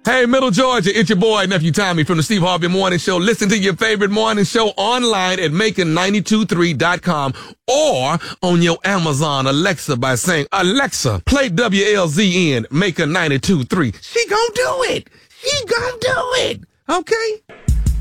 Hey, Middle Georgia, it's your boy, Nephew Tommy from the Steve Harvey Morning Show. Listen to your favorite morning show online at Macon923.com or on your Amazon Alexa by saying, Alexa, play WLZN Macon 92.3. She gonna do it. She gonna do it. Okay?